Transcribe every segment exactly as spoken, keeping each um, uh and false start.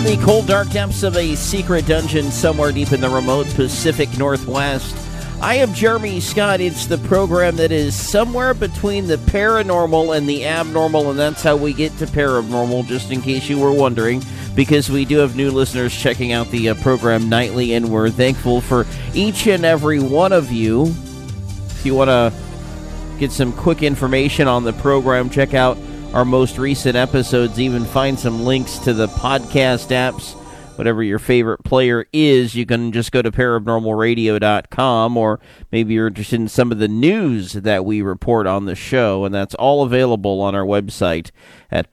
From the cold, dark depths of a secret dungeon somewhere deep in the remote Pacific Northwest, I am Jeremy Scott. It's the program that is somewhere between the paranormal and the abnormal, and that's how we get to paranormal, just in case you were wondering, because we do have new listeners checking out the uh, program nightly, and we're thankful for each and every one of you. If you want to get some quick information on the program, check out our most recent episodes, even find some links to the podcast apps. Whatever your favorite player is, you can just go to paranormal radio dot com, or maybe you're interested in some of the news that we report on the show, and that's all available on our website at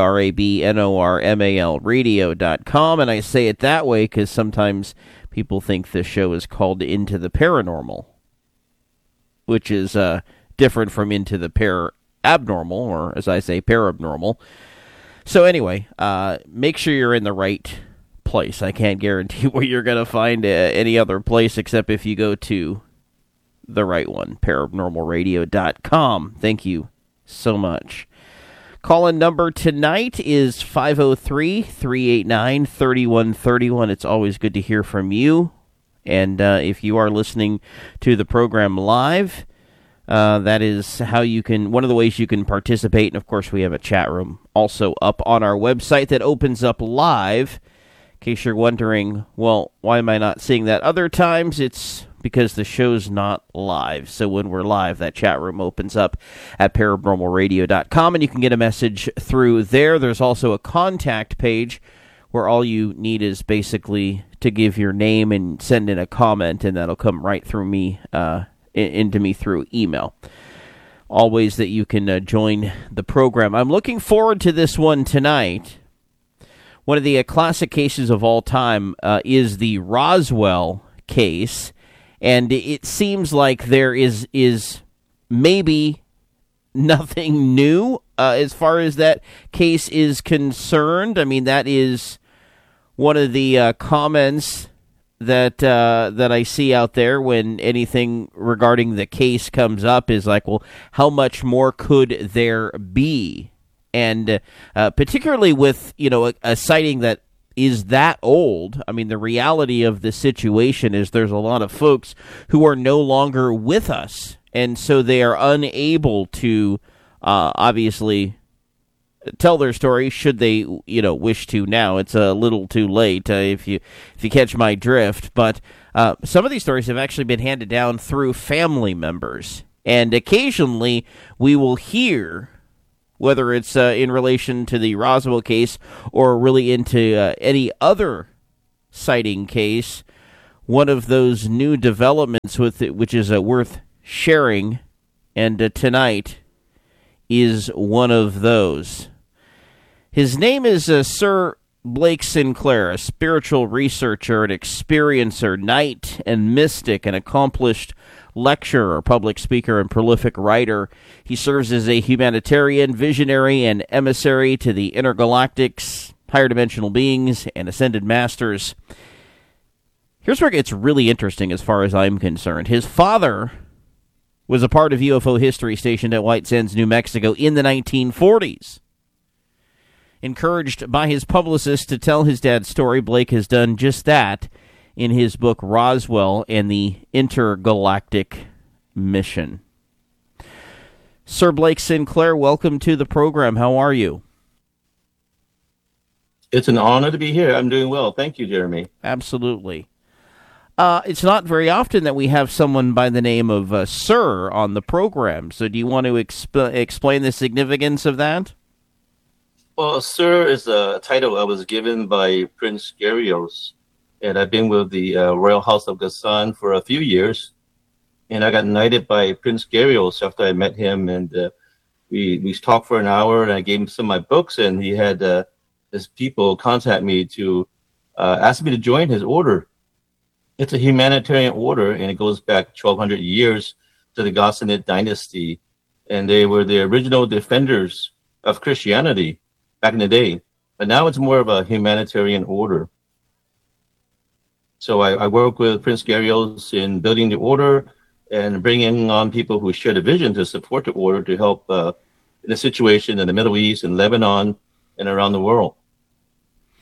P-A-R-A-B-N-O-R-M-A-L radio dot com, and I say it that way because sometimes people think the show is called Into the Paranormal, which is uh, different from Into the Par Abnormal, or as I say, Parabnormal. So anyway, uh, make sure you're in the right place. I can't guarantee where you're going to find uh, any other place except if you go to the right one, paranormal radio dot com. Thank you so much. Call-in number tonight is five oh three, three eight nine, three one three one. It's always good to hear from you. And uh, if you are listening to the program live, Uh, that is how you can, one of the ways you can participate. And of course, we have a chat room also up on our website that opens up live. In case you're wondering, well, why am I not seeing that other times? It's because the show's not live. So when we're live, that chat room opens up at paranormal radio dot com, and you can get a message through there. There's also a contact page where all you need is basically to give your name and send in a comment, and that'll come right through me, uh, into me through email. Always that you can uh, join the program. I'm looking forward to this one tonight. One of the uh, classic cases of all time uh, is the Roswell case, and it seems like there is is maybe nothing new uh, as far as that case is concerned. I mean, that is one of the uh, comments that uh, that I see out there when anything regarding the case comes up is like, well, how much more could there be? And uh, particularly with, you know, a, a sighting that is that old, I mean, the reality of the situation is there's a lot of folks who are no longer with us, and so they are unable to uh, obviously tell their story, should they, you know, wish to now. It's a little too late, uh, if you if you catch my drift. But uh, some of these stories have actually been handed down through family members. And occasionally we will hear, whether it's uh, in relation to the Roswell case or really into uh, any other sighting case, one of those new developments with it, which is uh, worth sharing. And uh, tonight is one of those. His name is uh, Sir Blake Sinclair, a spiritual researcher, an experiencer, knight and mystic, an accomplished lecturer, public speaker, and prolific writer. He serves as a humanitarian, visionary, and emissary to the intergalactics, higher dimensional beings, and ascended masters. Here's where it gets really interesting as far as I'm concerned. His father was a part of U F O history stationed at White Sands, New Mexico in the nineteen forties. Encouraged by his publicist to tell his dad's story, Blake has done just that in his book Roswell and the Intergalactic Mission. Sir Blake Sinclair, welcome to the program. How are you? It's an honor to be here. I'm doing well. Thank you, Jeremy. Absolutely. Uh, it's not very often that we have someone by the name of uh, Sir on the program. So do you want to exp- explain the significance of that? Well, Sir is a title I was given by Prince Gerios, and I've been with the uh, Royal House of the Sun for a few years, and I got knighted by Prince Gerios after I met him, and uh, we we talked for an hour, and I gave him some of my books, and he had uh, his people contact me to uh, ask me to join his order. It's a humanitarian order, and it goes back twelve hundred years to the Ghassanid dynasty, and they were the original defenders of Christianity back in the day. But now it's more of a humanitarian order. So I, I work with Prince Gerios in building the order and bringing on people who share the vision to support the order to help uh, in the situation in the Middle East and Lebanon and around the world.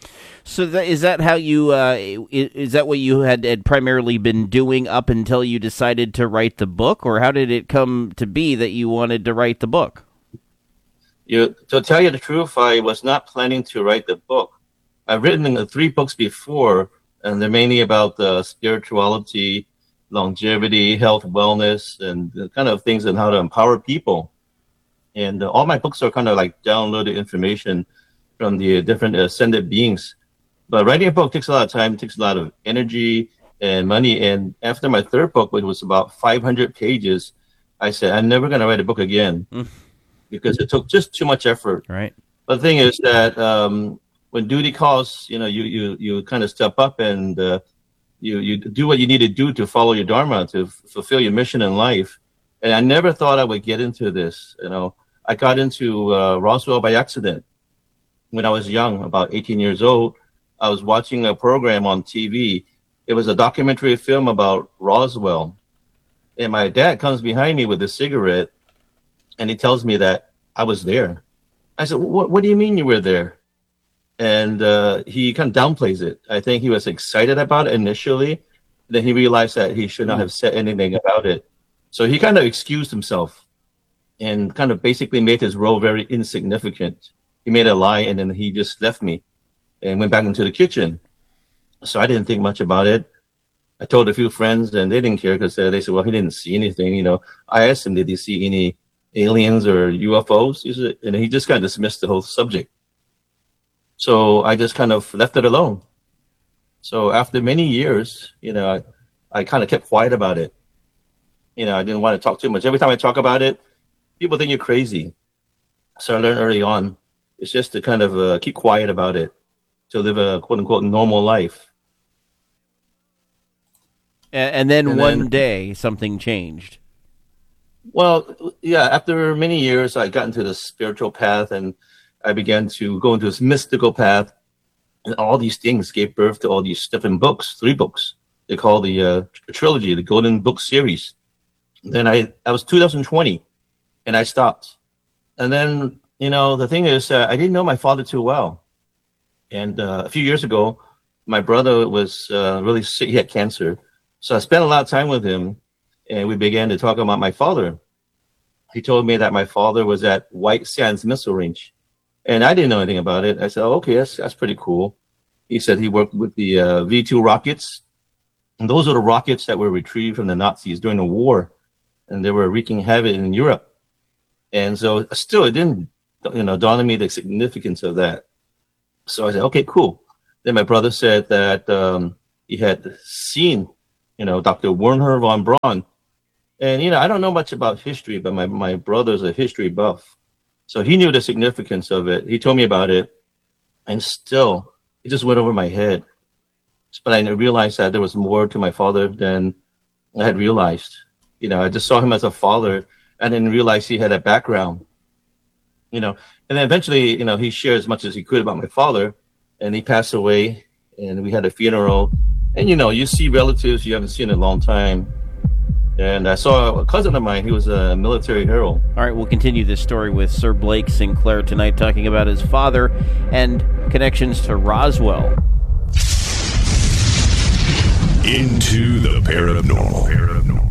So that, is that how you, uh, is that what you had, had primarily been doing up until you decided to write the book? Or how did it come to be that you wanted to write the book? You, to tell you the truth, I was not planning to write the book. I've written three books before, and they're mainly about uh, spirituality, longevity, health, wellness, and the kind of things and how to empower people. And uh, all my books are kind of like downloaded information from the different ascended beings. But writing a book takes a lot of time, takes a lot of energy and money. And after my third book, which was about five hundred pages, I said, I'm never going to write a book again mm. because it took just too much effort. Right. But the thing is that um, when duty calls, you know, you, you, you kind of step up and uh, you, you do what you need to do to follow your dharma, to f- fulfill your mission in life. And I never thought I would get into this. You know, I got into uh, Roswell by accident. When I was young, about eighteen years old, I was watching a program on T V. It was a documentary film about Roswell. And my dad comes behind me with a cigarette, and he tells me that I was there. I said, what, what do you mean you were there? And uh, he kind of downplays it. I think he was excited about it initially. Then he realized that he should not have said anything about it. So he kind of excused himself and kind of basically made his role very insignificant. He made a lie, and then he just left me and went back into the kitchen. So I didn't think much about it. I told a few friends, and they didn't care because uh, they said, well, he didn't see anything. You know, I asked him, did he see any aliens or U F Os? And he just kind of dismissed the whole subject. So I just kind of left it alone. So after many years, you know, I, I kind of kept quiet about it. You know, I didn't want to talk too much. Every time I talk about it, people think you're crazy. So I learned early on, it's just to kind of uh, keep quiet about it, to live a quote-unquote normal life. And, and then and one then, day, something changed. Well, yeah, after many years, I got into the spiritual path, and I began to go into this mystical path. And all these things gave birth to all these different books, three books. They call the uh, trilogy, the Golden Book series. Then I, I was two thousand twenty, and I stopped. And then, you know, the thing is, uh, I didn't know my father too well. And uh, a few years ago, my brother was uh, really sick. He had cancer. So I spent a lot of time with him, and we began to talk about my father. He told me that my father was at White Sands Missile Range. And I didn't know anything about it. I said, oh, okay, that's, that's pretty cool. He said he worked with the uh, V two rockets. And those are the rockets that were retrieved from the Nazis during the war. And they were wreaking havoc in Europe. And so still, it didn't, you know, dawn on me the significance of that. So I said, okay, cool. Then my brother said that um, he had seen, you know, Doctor Wernher von Braun. And, you know, I don't know much about history, but my, my brother's a history buff. So he knew the significance of it. He told me about it. And still, it just went over my head. But I realized that there was more to my father than I had realized. You know, I just saw him as a father. I didn't realize he had a background, you know. And then eventually, you know, he shared as much as he could about my father. And he passed away. And we had a funeral. And, you know, you see relatives you haven't seen in a long time. And I saw a cousin of mine. He was a military hero. All right, we'll continue this story with Sir Blake Sinclair tonight, talking about his father and connections to Roswell. Into the paranormal. paranormal.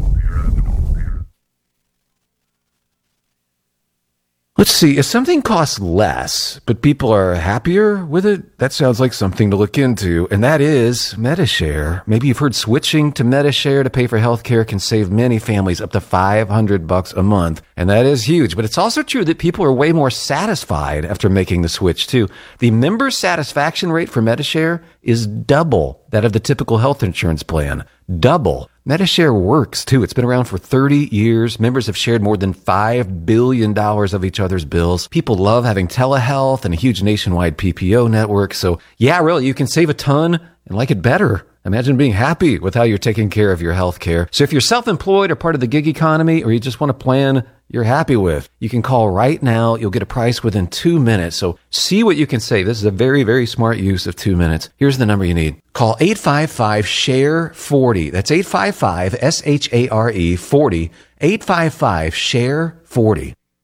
Let's see, if something costs less, but people are happier with it, that sounds like something to look into, and that is Medi-Share. Maybe you've heard switching to Medi-Share to pay for healthcare can save many families up to five hundred bucks a month, and that is huge. But it's also true that people are way more satisfied after making the switch, too. The member satisfaction rate for Medi-Share is double that of the typical health insurance plan. Double. Medi-Share works, too. It's been around for thirty years. Members have shared more than five billion dollars of each other's bills. People love having telehealth and a huge nationwide P P O network. So, yeah, really, you can save a ton and like it better. Imagine being happy with how you're taking care of your health care. So if you're self-employed or part of the gig economy, or you just want a plan you're happy with, you can call right now. You'll get a price within two minutes. So see what you can save. This is a very, very smart use of two minutes. Here's the number you need. Call eight five five, S H A R E, forty. That's eight five five, S H A R E, forty. eight five five, S H A R E, forty.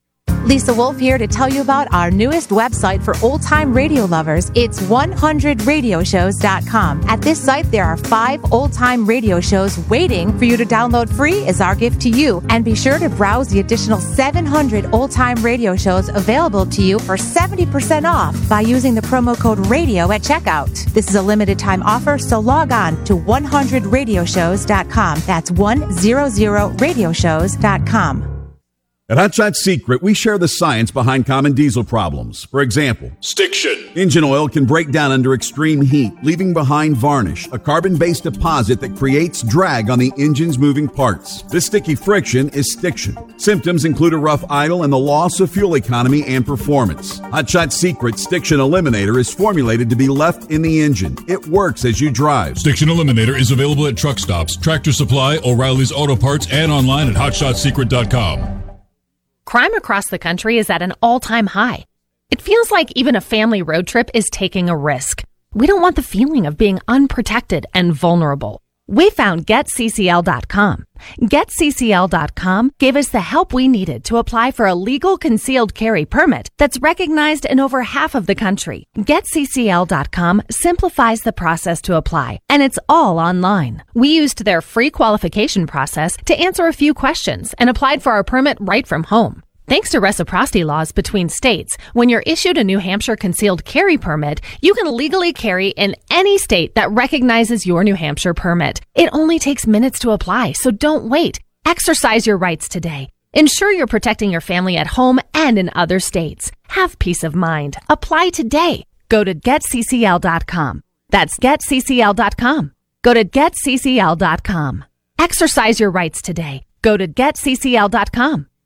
Lisa Wolf here to tell you about our newest website for old-time radio lovers. It's one hundred radio shows dot com. At this site, there are five old-time radio shows waiting for you to download free as our gift to you. And be sure to browse the additional seven hundred old-time radio shows available to you for seventy percent off by using the promo code RADIO at checkout. This is a limited time offer, so log on to one hundred radio shows dot com. That's one hundred radio shows dot com. At Hot Shot Secret, we share the science behind common diesel problems. For example, Stiction. Engine oil can break down under extreme heat, leaving behind varnish, a carbon-based deposit that creates drag on the engine's moving parts. This sticky friction is stiction. Symptoms include a rough idle and the loss of fuel economy and performance. Hot Shot Secret Stiction Eliminator is formulated to be left in the engine. It works as you drive. Stiction Eliminator is available at truck stops, Tractor Supply, O'Reilly's Auto Parts, and online at hot shot secret dot com. Crime across the country is at an all-time high. It feels like even a family road trip is taking a risk. We don't want the feeling of being unprotected and vulnerable. We found get C C L dot com. get C C L dot com gave us the help we needed to apply for a legal concealed carry permit that's recognized in over half of the country. get C C L dot com simplifies the process to apply, and it's all online. We used their free qualification process to answer a few questions and applied for our permit right from home. Thanks to reciprocity laws between states, when you're issued a New Hampshire concealed carry permit, you can legally carry in any state that recognizes your New Hampshire permit. It only takes minutes to apply, so don't wait. Exercise your rights today. Ensure you're protecting your family at home and in other states. Have peace of mind. Apply today. Go to get C C L dot com. That's get C C L dot com. Go to get C C L dot com. Exercise your rights today. Go to get C C L dot com.